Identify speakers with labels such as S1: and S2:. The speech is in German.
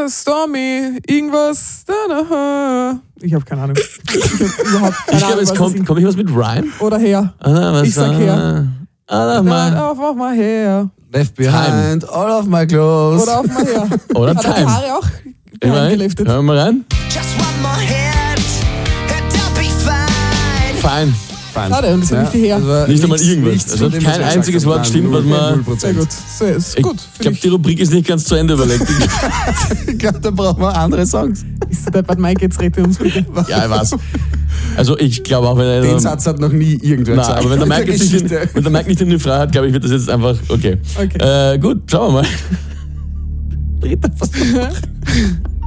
S1: Stormy, irgendwas. Ich habe keine Ahnung.
S2: Ich glaube, es kommt irgendwas mit Rhyme.
S1: Oder her. Ich sag her. Auf mal her.
S3: Left behind, all of my clothes.
S1: Oder auf mal her.
S2: Oder
S1: Hat er die
S2: Time.
S1: Haare auch geliftet?
S2: Hören wir mal rein. Fine.
S1: Schade, und das ist nicht die her.
S2: Nicht einmal irgendwas. Also kein einziges Wort stimmt, was man...
S1: Sehr gut. So ist gut.
S2: Ich glaube, die Rubrik ist nicht ganz zu Ende überlegt.
S3: Ich glaube, da brauchen wir andere Songs.
S1: Ist der Deppert Mike, jetzt rede uns bitte.
S2: Ja, ich weiß. Also ich glaube auch, wenn er...
S3: Den Satz hat noch nie irgendwer gesagt.
S2: Aber wenn der Mike nicht in die Frage hat, glaube ich, wird das jetzt einfach... Okay. Gut, schauen wir mal. Dritter Versuch.